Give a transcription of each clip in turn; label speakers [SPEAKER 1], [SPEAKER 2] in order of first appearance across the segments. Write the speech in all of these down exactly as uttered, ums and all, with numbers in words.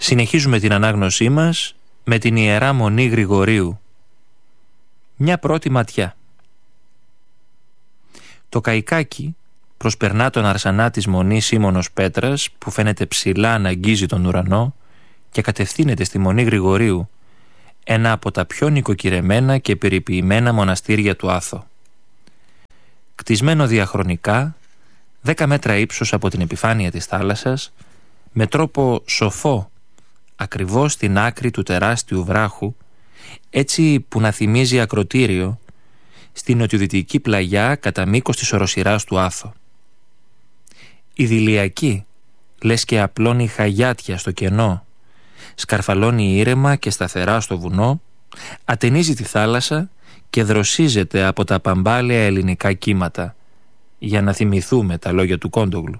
[SPEAKER 1] Συνεχίζουμε την ανάγνωσή μας με την Ιερά Μονή Γρηγορίου. Μια πρώτη ματιά. Το καϊκάκι προσπερνά τον αρσανά της Μονής Σίμωνος Πέτρας, που φαίνεται ψηλά να αγγίζει τον ουρανό, και κατευθύνεται στη Μονή Γρηγορίου, ένα από τα πιο νοικοκυρεμένα και περιποιημένα μοναστήρια του Άθο. Κτισμένο διαχρονικά, δέκα μέτρα ύψος από την επιφάνεια της θάλασσας, με τρόπο σοφό, ακριβώς στην άκρη του τεράστιου βράχου, έτσι που να θυμίζει ακροτήριο, στην νοτιοδυτική πλαγιά κατά μήκος της οροσειράς του Άθο. Ιδηλιακή, λες και απλώνει χαγιάτια στο κενό, σκαρφαλώνει ήρεμα και σταθερά στο βουνό, ατενίζει τη θάλασσα και δροσίζεται από τα παμπάλαια ελληνικά κύματα, για να θυμηθούμε τα λόγια του Κόντογλου.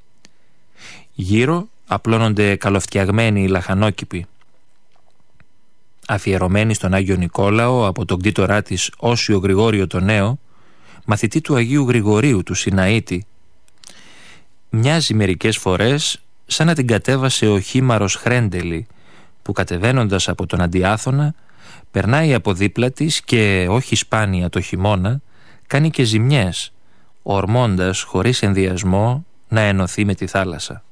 [SPEAKER 1] Γύρω απλώνονται καλοφτιαγμένοι λαχανόκηποι. Αφιερωμένοι στον Άγιο Νικόλαο από τον κτήτορά της Όσιο Γρηγόριο το Νέο, μαθητή του Αγίου Γρηγορίου του Σιναήτη, μοιάζει μερικές φορές σαν να την κατέβασε ο χήμαρος Χρέντελη, που κατεβαίνοντας από τον Αντιάθωνα περνάει από δίπλα της και όχι σπάνια το χειμώνα κάνει και ζημιές, ορμώντας χωρίς ενδιασμό να ενωθεί με τη θάλασσα.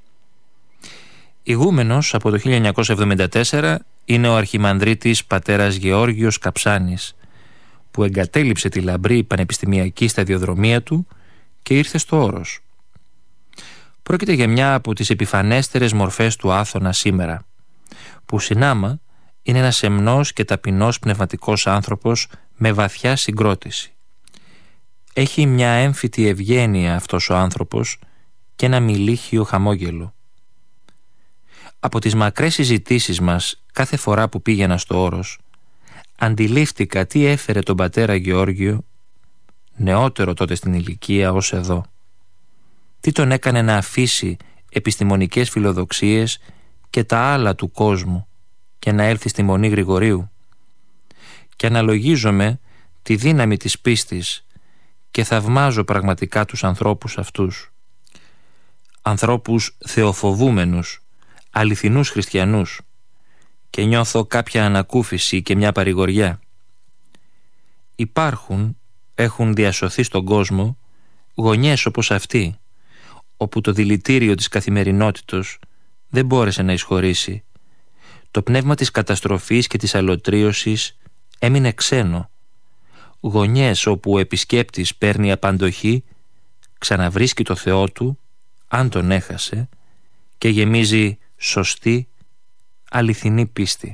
[SPEAKER 1] Ηγούμενος από το χίλια εννιακόσια εβδομήντα τέσσερα είναι ο αρχιμανδρίτης πατέρας Γεώργιος Καψάνης, που εγκατέλειψε τη λαμπρή πανεπιστημιακή σταδιοδρομία του και ήρθε στο Όρος. Πρόκειται για μια από τις επιφανέστερες μορφές του Άθωνα σήμερα, που συνάμα είναι ένας σεμνός και ταπεινός πνευματικός άνθρωπος με βαθιά συγκρότηση. Έχει μια έμφυτη ευγένεια αυτός ο άνθρωπος και ένα μιλίχιο χαμόγελο. Από τις μακρές συζητήσεις μας κάθε φορά που πήγαινα στο Όρος, αντιλήφθηκα τι έφερε τον πατέρα Γεώργιο, νεότερο τότε στην ηλικία ως εδώ. Τι τον έκανε να αφήσει επιστημονικές φιλοδοξίες και τα άλλα του κόσμου και να έλθει στη Μονή Γρηγορίου. Και αναλογίζομαι τη δύναμη της πίστης και θαυμάζω πραγματικά τους ανθρώπους αυτούς. Ανθρώπους θεοφοβούμενους, αληθινούς χριστιανούς, και νιώθω κάποια ανακούφιση και μια παρηγοριά. Υπάρχουν, έχουν διασωθεί στον κόσμο γωνιές όπως αυτή, όπου το δηλητήριο της καθημερινότητος δεν μπόρεσε να εισχωρήσει. Το πνεύμα της καταστροφής και της αλωτρίωσης έμεινε ξένο. Γωνιές όπου ο επισκέπτης παίρνει απαντοχή, ξαναβρίσκει το Θεό του, αν τον έχασε, και γεμίζει σωστή, αληθινή πίστη.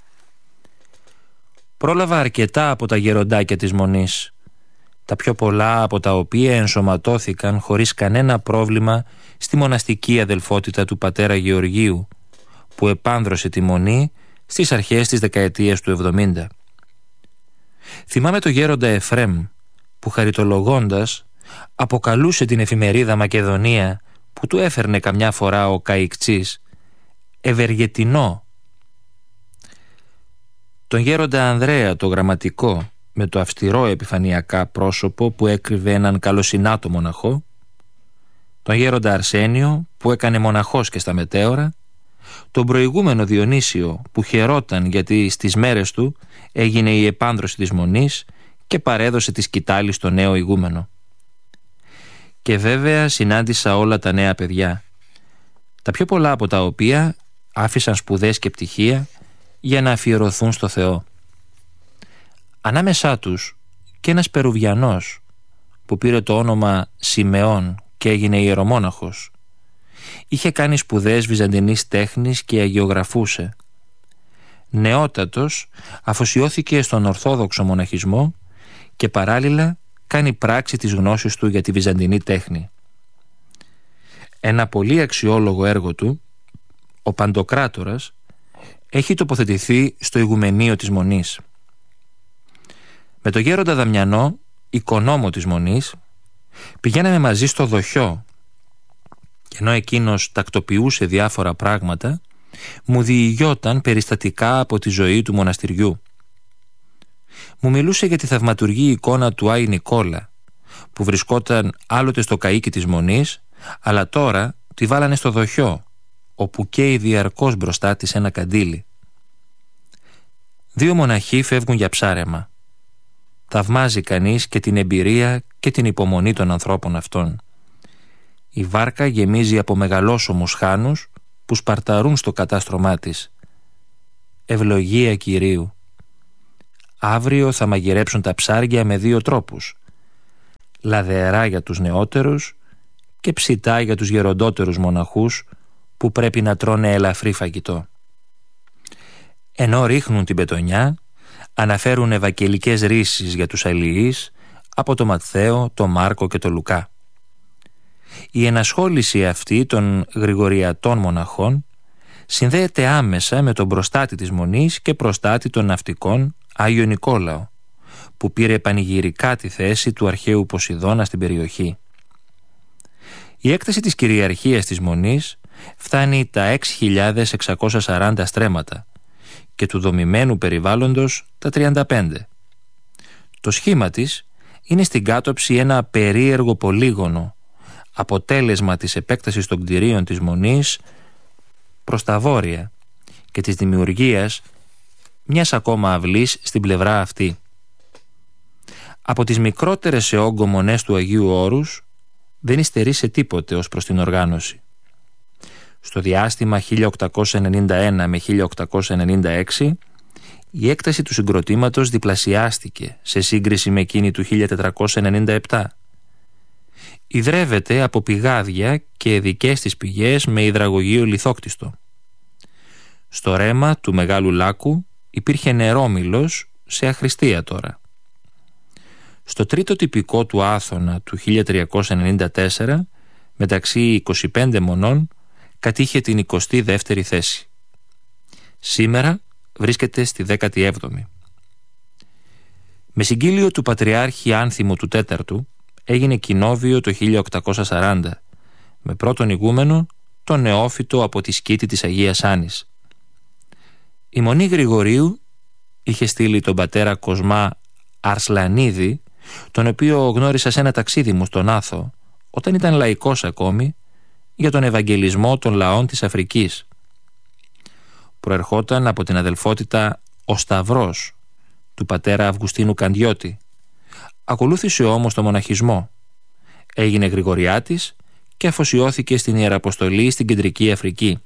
[SPEAKER 1] Πρόλαβα αρκετά από τα γεροντάκια της Μονής, τα πιο πολλά από τα οποία ενσωματώθηκαν χωρίς κανένα πρόβλημα στη μοναστική αδελφότητα του πατέρα Γεωργίου, που επάνδρωσε τη Μονή στις αρχές της δεκαετίας του εβδομήντα. Θυμάμαι το γέροντα Εφρέμ, που χαριτολογώντας αποκαλούσε την εφημερίδα Μακεδονία, που του έφερνε καμιά φορά ο Καϊκτσής, ευεργετινό. Τον γέροντα Ανδρέα το γραμματικό, με το αυστηρό επιφανειακά πρόσωπο που έκρυβε έναν καλοσυνάτο μοναχό, τον γέροντα Αρσένιο που έκανε μοναχός και στα μετέωρα, τον προηγούμενο Διονύσιο που χαιρόταν γιατί στις μέρες του έγινε η επάνδρωση της Μονής και παρέδωσε τη σκητάλη στο νέο ηγούμενο. Και βέβαια συνάντησα όλα τα νέα παιδιά, τα πιο πολλά από τα οποία άφησαν σπουδές και πτυχία για να αφιερωθούν στο Θεό. Ανάμεσά τους και ένας Περουβιανός που πήρε το όνομα Σιμεών και έγινε ιερομόναχος. Είχε κάνει σπουδές βυζαντινής τέχνης και αγιογραφούσε. Νεότατος αφοσιώθηκε στον Ορθόδοξο μοναχισμό και παράλληλα κάνει πράξη της γνώσης του για τη βυζαντινή τέχνη. Ένα πολύ αξιόλογο έργο του, ο Παντοκράτορας, έχει τοποθετηθεί στο ηγουμενείο της Μονής. Με τον γέροντα Δαμιανό, οικονόμο της Μονής, πηγαίναμε μαζί στο Δοχιό, και ενώ εκείνος τακτοποιούσε διάφορα πράγματα, μου διηγιόταν περιστατικά από τη ζωή του μοναστηριού. Μου μιλούσε για τη θαυματουργή εικόνα του Άη Νικόλα, που βρισκόταν άλλοτε στο καΐκι της Μονής, αλλά τώρα τη βάλανε στο Δοχιό, όπου καίει διαρκώς μπροστά της ένα καντήλι. Δύο μοναχοί φεύγουν για ψάρεμα. Θαυμάζει κανείς και την εμπειρία και την υπομονή των ανθρώπων αυτών. Η βάρκα γεμίζει από μεγαλόσωμους χάνους που σπαρταρούν στο κατάστρωμά της. Ευλογία Κυρίου. Αύριο θα μαγειρέψουν τα ψάρια με δύο τρόπους. Λαδερά για τους νεότερους και ψητά για τους γεροντότερους μοναχούς που πρέπει να τρώνε ελαφρύ φαγητό. Ενώ ρίχνουν την πετονιά, αναφέρουν ευαγγελικές ρίσεις για τους αλληλείς από το Ματθαίο, το Μάρκο και το Λουκά. Η ενασχόληση αυτή των γρηγοριατών μοναχών συνδέεται άμεσα με τον προστάτη της Μονής και προστάτη των ναυτικών Άγιο Νικόλαο, που πήρε πανηγυρικά τη θέση του αρχαίου Ποσειδώνα στην περιοχή. Η έκταση της κυριαρχίας της Μονής φτάνει τα έξι χιλιάδες εξακόσια σαράντα στρέμματα και του δομημένου περιβάλλοντος τα τριάντα πέντε. Το σχήμα της είναι στην κάτωψη ένα περίεργο πολύγωνο, αποτέλεσμα της επέκτασης των κτηρίων της Μονής προς τα βόρεια και της δημιουργίας μιας ακόμα αυλής στην πλευρά αυτή. Από τις μικρότερες σε όγκο μονές του Αγίου Όρους δεν υστερεί σε τίποτε ως προς την οργάνωση. Στο διάστημα χίλια οκτακόσια ενενήντα ένα με χίλια οκτακόσια ενενήντα έξι η έκταση του συγκροτήματος διπλασιάστηκε σε σύγκριση με εκείνη του χίλια τετρακόσια ενενήντα επτά. Ιδρεύεται από πηγάδια και δικές της πηγές με υδραγωγείο λιθόκτιστο. Στο ρέμα του Μεγάλου Λάκου υπήρχε νερόμυλος σε αχρηστία τώρα. Στο τρίτο τυπικό του Άθωνα του χίλια τριακόσια ενενήντα τέσσερα, μεταξύ είκοσι πέντε μονών, κατήχε την εικοστή δεύτερη θέση. Σήμερα βρίσκεται στη δέκατη έβδομη. Με συγκύλιο του Πατριάρχη Άνθιμου του Τέταρτου έγινε κοινόβιο το χίλια οκτακόσια σαράντα, με πρώτον ηγούμενο τον νεόφυτο από τη σκήτη της Αγίας Άνης. Η Μονή Γρηγορίου είχε στείλει τον πατέρα Κοσμά Αρσλανίδη, τον οποίο γνώρισα σε ένα ταξίδι μου στον Άθο, όταν ήταν λαϊκός ακόμη, για τον ευαγγελισμό των λαών της Αφρικής. Προερχόταν από την αδελφότητα ο Σταυρός του πατέρα Αυγουστίνου Καντιώτη. Ακολούθησε όμως το μοναχισμό. Έγινε Γρηγοριάτης και αφοσιώθηκε στην Ιεραποστολή στην Κεντρική Αφρική.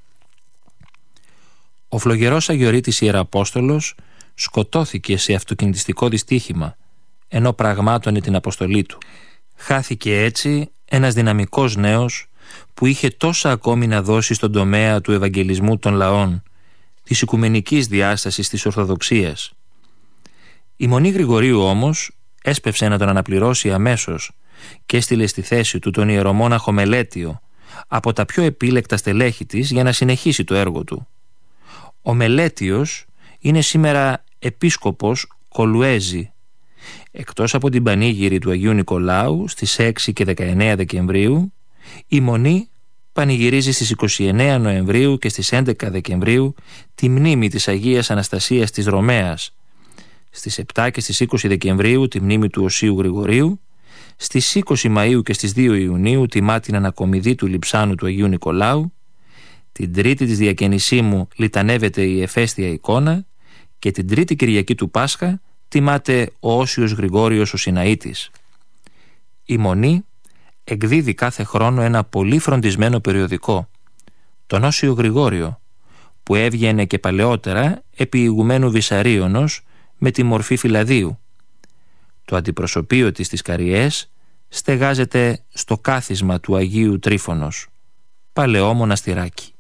[SPEAKER 1] Ο φλογερός Αγιορείτης Ιεραπόστολος σκοτώθηκε σε αυτοκινητιστικό δυστύχημα, ενώ πραγμάτωνε την αποστολή του. Χάθηκε έτσι ένας δυναμικός νέος που είχε τόσα ακόμη να δώσει στον τομέα του ευαγγελισμού των λαών, της οικουμενικής διάστασης της Ορθοδοξίας. Η Μονή Γρηγορίου όμως έσπευσε να τον αναπληρώσει αμέσως και έστειλε στη θέση του τον ιερομόναχο Μελέτιο, από τα πιο επίλεκτα στελέχη της, για να συνεχίσει το έργο του. Ο Μελέτιος είναι σήμερα επίσκοπος Κολουέζη. Εκτός από την πανήγυρη του Αγίου Νικολάου στις έξι και δεκαεννέα Δεκεμβρίου, η Μονή πανηγυρίζει στις είκοσι εννέα Νοεμβρίου και στις έντεκα Δεκεμβρίου τη μνήμη της Αγίας Αναστασίας της Ρωμαίας, στις επτά και στις είκοσι Δεκεμβρίου τη μνήμη του Οσίου Γρηγορίου, στις είκοσι Μαΐου και στις δύο Ιουνίου τιμά την ανακομιδή του λειψάνου του Αγίου Νικολάου, την Τρίτη της Διακαινησίμου λιτανεύεται η Εφαίστεια εικόνα και την Τρίτη Κυριακή του Πάσχα τιμάται ο Όσιος Γρηγόριος ο Συναήτης. Η Μονή εκδίδει κάθε χρόνο ένα πολύ φροντισμένο περιοδικό, τον Όσιο Γρηγόριο, που έβγαινε και παλαιότερα επί ηγουμένου Βυσαρίωνος με τη μορφή φυλαδίου. Το αντιπροσωπείο της στις Καριές στεγάζεται στο κάθισμα του Αγίου Τρίφωνος, παλαιό μοναστηράκι.